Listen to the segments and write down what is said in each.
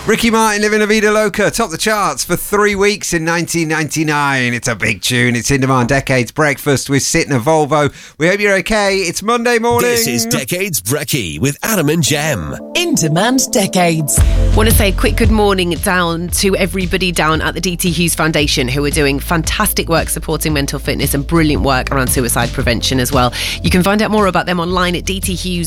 Ricky Martin, Living La Vida Loca, topped the charts for 3 weeks in 1999. It's a big tune. It's In Demand Decades Breakfast with Sit in a Volvo. We hope you're okay. It's Monday morning. This is Decades Brekkie with Adam and Jem. In Demand Decades. Want to say a quick good morning down to everybody down at the DT Hughes Foundation who are doing fantastic work supporting mental fitness and brilliant work around suicide prevention as well. You can find out more about them online at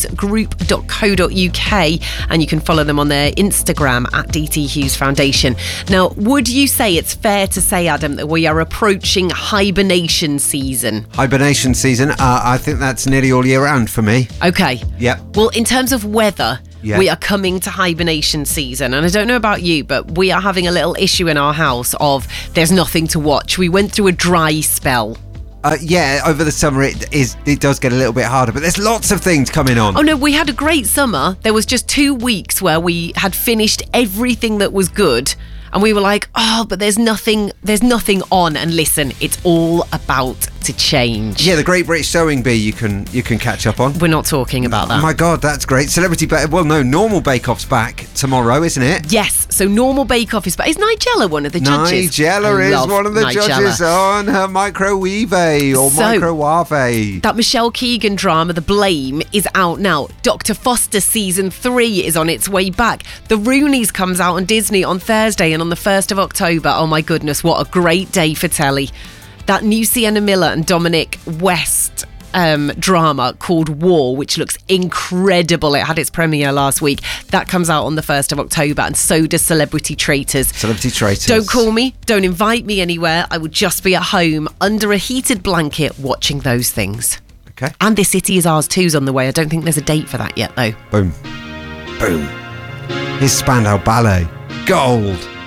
dthughesgroup.co.uk and you can follow them on their Instagram at DT Hughes Foundation. Now, would you say it's fair to say, Adam, that we are approaching hibernation season? Hibernation season, I think that's nearly all year round for me. Okay. Yep. Well, in terms of weather, yeah, we are coming to hibernation season. And I don't know about you, but we are having a little issue in our house of there's nothing to watch. We went through a dry spell. Yeah, over the summer it does get a little bit harder, but there's lots of things coming on. Oh no, we had a great summer. There was just 2 weeks where we had finished everything that was good. And we were like, oh, but there's nothing on. And listen, it's all about to change. Yeah, the Great British Sewing Bee you can catch up on. We're not talking about that. Oh my God, that's great. Normal Bake Off's back tomorrow, isn't it? Yes, so Normal Bake Off is back. Is Nigella one of the judges? Nigella is one of the judges on her Microwave or Microwave. That Michelle Keegan drama, The Blame, is out now. Dr. Foster Season 3 is on its way back. The Roonies comes out on Disney on Thursday and on the 1st of October. Oh my goodness, what a great day for telly. That new Sienna Miller and Dominic West drama called War, which looks incredible. It had its premiere last week. That comes out on the 1st of October, and so does Celebrity Traitors. Celebrity Traitors. Don't call me, don't invite me anywhere. I would just be at home under a heated blanket watching those things. Okay. And This City Is Ours 2's on the way. I don't think there's a date for that yet, though. Boom. Boom. Here's Spandau Ballet. Gold.